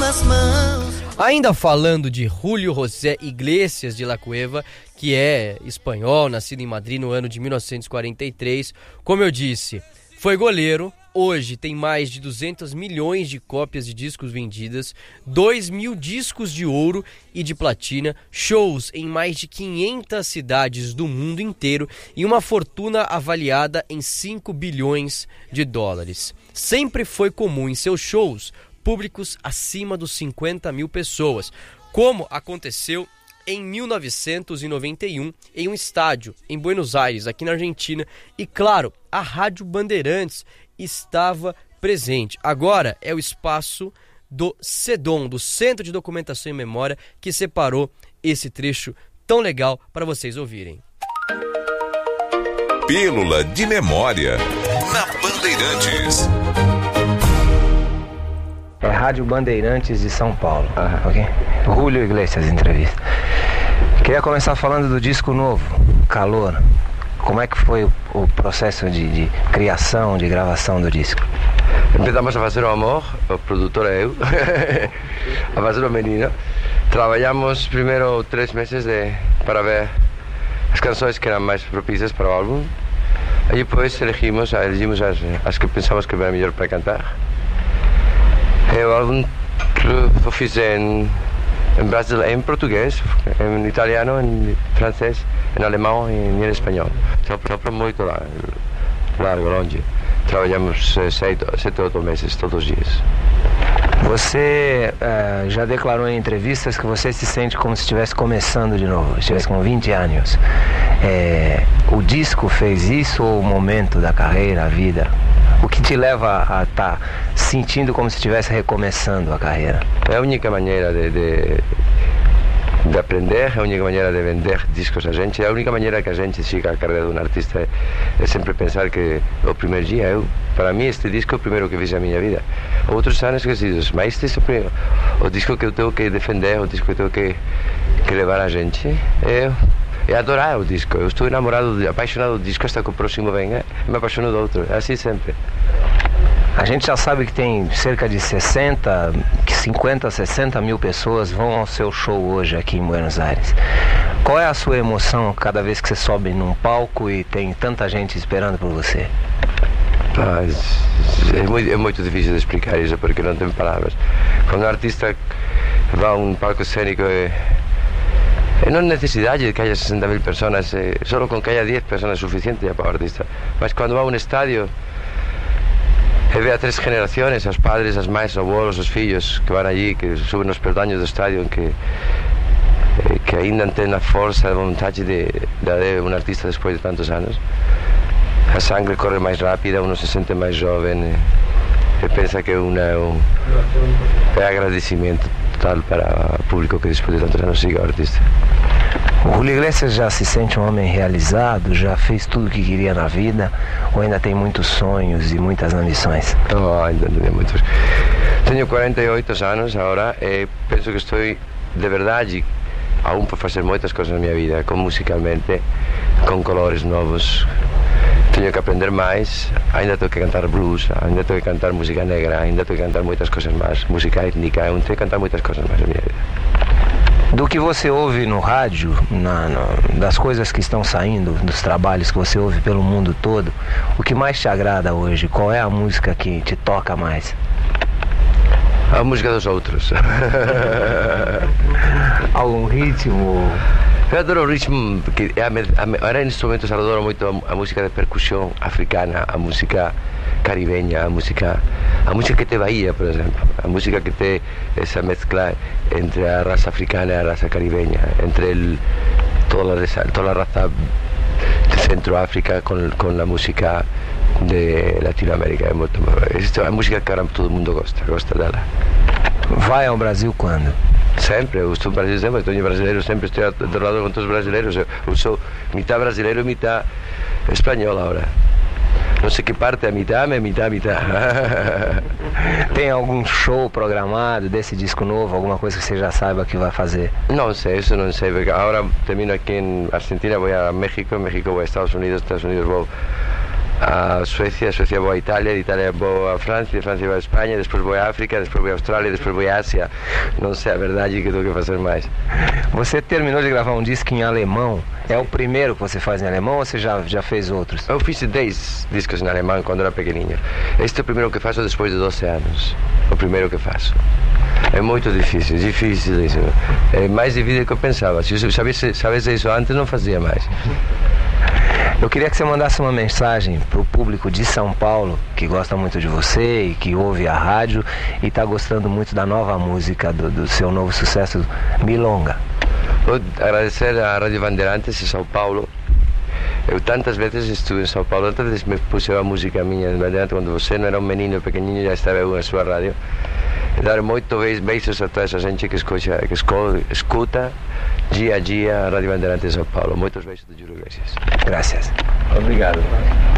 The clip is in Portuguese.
pelas mãos. Ainda falando de Julio José Iglesias de la Cueva, que é espanhol, nascido em Madrid no ano de 1943, como eu disse, foi goleiro. Hoje tem mais de 200 milhões de cópias de discos vendidas, 2.000 discos de ouro e de platina, shows em mais de 500 cidades do mundo inteiro e uma fortuna avaliada em 5 bilhões de dólares. Sempre foi comum em seus shows públicos acima dos 50 mil pessoas, como aconteceu em 1991 em um estádio em Buenos Aires, aqui na Argentina, e claro, a Rádio Bandeirantes estava presente. Agora é o espaço do CEDOM, do Centro de Documentação e Memória, que separou esse trecho tão legal para vocês ouvirem. Pílula de Memória na Bandeirantes. É Rádio Bandeirantes de São Paulo, ok? Julio Iglesias, entrevista. Queria começar falando do disco novo, Calor. Como é que foi o processo de criação, de gravação do disco? Empezamos a fazer o amor, o produtor e eu, a fazer o menino. Trabalhamos primeiro 3 meses para ver as canções que eram mais propícias para o álbum. E depois elegimos as que pensamos que era melhor para cantar. E o álbum eu fiz em português, em italiano, em francês, em alemão e em espanhol. Foi muito largo, longe. Trabalhamos 7 ou 8 meses, todos os dias. Você já declarou em entrevistas que você se sente como se estivesse começando de novo, estivesse com 20 anos. O disco fez isso ou o momento da carreira, a vida? O que te leva a estar sentindo como se estivesse recomeçando a carreira? É a única maneira de aprender, é a única maneira de vender discos a gente, é a única maneira que a gente siga a carreira de um artista é sempre pensar que o primeiro dia, para mim este disco é o primeiro que fiz na minha vida. Outros são esquecidos, mas este é o disco que eu tenho que defender, o disco que eu tenho que levar a gente. É adorar o disco, eu estou apaixonado do disco até que o próximo venha, me apaixono do outro, é assim sempre. A gente já sabe que tem cerca de 50, 60 mil pessoas vão ao seu show hoje aqui em Buenos Aires. Qual é a sua emoção cada vez que você sobe num palco e tem tanta gente esperando por você? É muito difícil de explicar isso porque não tem palavras. Quando um artista vai a um palco cênico não há necessidade de que haya 60 mil pessoas, só com que haya 10 pessoas é suficiente para o artista. Mas quando vai a um estádio e vê a 3 gerações, os padres, as mães, os avós, os filhos que vão allí, que subem os peldaños do estádio, que ainda têm a força, a vontade de um artista depois de tantos anos. A sangue corre mais rápida, uno se sente mais jovem e pensa que é agradecimento total para o público que depois de tantos anos siga o artista. O Julio Iglesias já se sente um homem realizado, já fez tudo o que queria na vida, ou ainda tem muitos sonhos e muitas ambições? Ainda tenho muitos. Tenho 48 anos agora e penso que estou de verdade aún por fazer muitas coisas na minha vida, musicalmente, com colores novos. Tenho que aprender mais, ainda tenho que cantar blues, ainda tenho que cantar música negra, ainda tenho que cantar muitas coisas mais, música étnica, eu tenho que cantar muitas coisas mais na minha vida. Do que você ouve no rádio, das coisas que estão saindo, dos trabalhos que você ouve pelo mundo todo, o que mais te agrada hoje? Qual é a música que te toca mais? A música dos outros. Algum ritmo? Eu adoro o ritmo, porque agora em instrumentos eu adoro muito a música de percussão africana, a música caribeña, a música que tem Bahia, por exemplo, a música que tem essa mescla entre a raça africana e a raça caribeña, entre toda a raça de Centro-África com a música de Latinoamérica. É a música que agora todo mundo gosta dela. Vai ao Brasil quando? Sempre, eu estou no Brasil sempre, estou brasileiro, sempre estou do lado com todos os brasileiros. Eu sou metade brasileiro e metade espanhol agora. Não sei que parte, a metade. Tem algum show programado desse disco novo, alguma coisa que você já saiba que vai fazer? Não sei, isso não sei, porque agora termino aqui em Argentina, vou a México vou a Estados Unidos vou a Suécia vou à Itália, de Itália vou à França, de França vou à Espanha, depois vou à África, depois vou à Austrália, depois vou à Ásia. Não sei a verdade que tenho que fazer mais. Você terminou de gravar um disco em alemão. É o primeiro que você faz em alemão ou você já fez outros? Eu fiz 10 discos em alemão quando era pequenininho. Este é o primeiro que faço depois de 12 anos. O primeiro que faço. É muito difícil, dificilíssimo. É mais difícil do que eu pensava. Se eu sabesse isso antes, não fazia mais. Eu queria que você mandasse uma mensagem para o público de São Paulo, que gosta muito de você e que ouve a rádio e está gostando muito da nova música, do seu novo sucesso, Milonga. Vou agradecer à Rádio Bandeirantes de São Paulo. Eu tantas vezes estive em São Paulo, tantas vezes me puse a música minha em Bandeirantes, quando você não era um menino pequenininho, já estava eu na sua rádio. E dar muitos beijos a toda essa gente que escuta dia a dia a Rádio Bandeirantes de São Paulo. Muitos beijos do Júlio Iglesias. Gracias. Obrigado.